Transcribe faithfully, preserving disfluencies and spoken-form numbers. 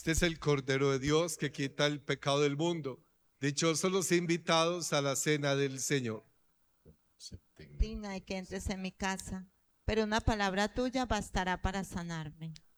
Este es el Cordero de Dios que quita el pecado del mundo. Dichosos los invitados a la cena del Señor. Digna de que entres en mi casa, pero una palabra tuya bastará para sanarme.